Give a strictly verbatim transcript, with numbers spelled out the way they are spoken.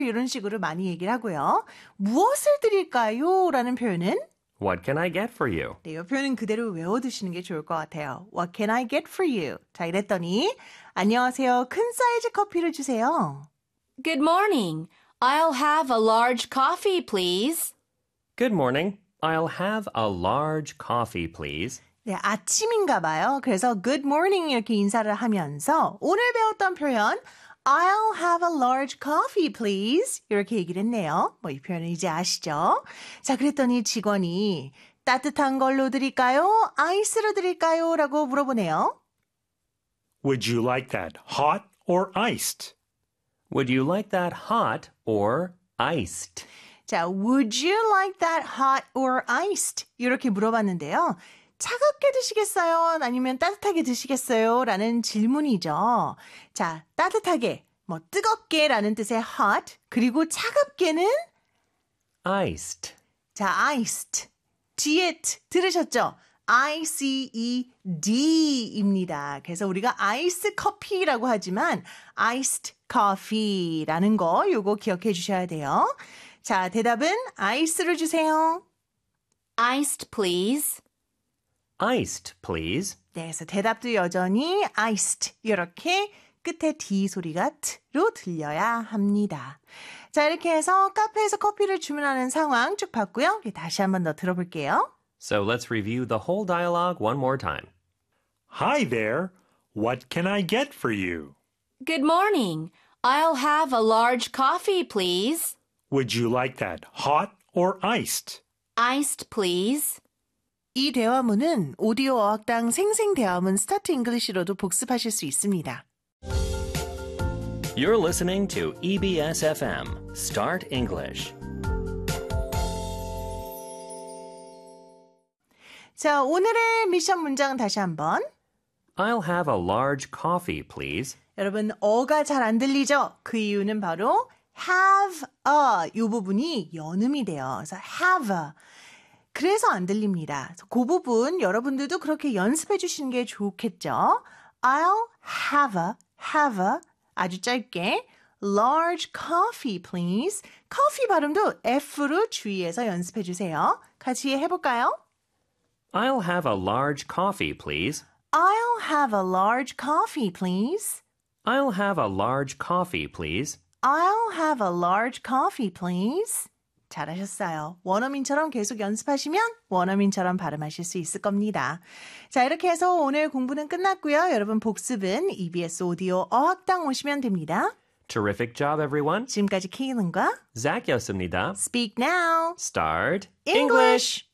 이런 식으로 많이 얘기를 하고요. 무엇을 드릴까요? 라는 표현은 What can I get for you? 네, 이 표현은 그대로 외워두시는 게 좋을 것 같아요. What can I get for you? 자, 이랬더니 안녕하세요. 큰 사이즈 커피를 주세요. Good morning. I'll have a large coffee, please. Good morning. I'll have a large coffee, please. 네, 아침인가 봐요. 그래서 good morning 이렇게 인사를 하면서 오늘 배웠던 표현 I'll have a large coffee, please. 이렇게 얘기를 했네요. 뭐 이 표현은 이제 아시죠? 자, 그랬더니 직원이 따뜻한 걸로 드릴까요? 아이스로 드릴까요? 라고 물어보네요. Would you like that hot or iced? Would you like that hot or iced? 자, would you like that hot or iced? 이렇게 물어봤는데요. 차갑게 드시겠어요? 아니면 따뜻하게 드시겠어요? 라는 질문이죠. 자, 따뜻하게, 뭐 뜨겁게 라는 뜻의 hot, 그리고 차갑게는 Iced. 자, iced. 뒤에 t 들으셨죠? I C E D입니다. 그래서 우리가 아이스 커피라고 하지만 iced coffee라는 거 요거 기억해 주셔야 돼요. 자, 대답은 아이스로 주세요. Iced, please. Iced, please. 네, 그래서 대답도 여전히 iced 이렇게 끝에 D 소리가 t로 들려야 합니다. 자, 이렇게 해서 카페에서 커피를 주문하는 상황 쭉 봤고요. 다시 한번 더 들어볼게요. So let's review the whole dialogue one more time. Hi there. What can I get for you? Good morning. I'll have a large coffee, please. Would you like that hot or iced? Iced, please. 이 대화문은 오디오 어학당 생생대화문 스타트 잉글리시로도 복습하실 수 있습니다. You're listening to E B S F M, Start English. 자, 오늘의 미션 문장 다시 한번. I'll have a large coffee, please. 여러분, 어가 잘 안 들리죠? 그 이유는 바로 have a 이 부분이 연음이 돼요. 그래서 have a. 그래서 안 들립니다. 그 부분 여러분들도 그렇게 연습해 주시는 게 좋겠죠. I'll have a, have a 아주 짧게 large coffee please. 커피 발음도 F로 주의해서 연습해 주세요. 같이 해볼까요? I'll have a large coffee, please. I'll have a large coffee please. I'll have a large coffee, please. I'll have a large coffee please. 잘하셨어요. 원어민처럼 계속 연습하시면 원어민처럼 발음하실 수 있을 겁니다. 자, 이렇게 해서 오늘 공부는 끝났고요. 여러분 복습은 이비에스 오디오 어학당 오시면 됩니다. Terrific job, everyone. 지금까지 케일린과 Zach였습니다. Speak Now, Start English.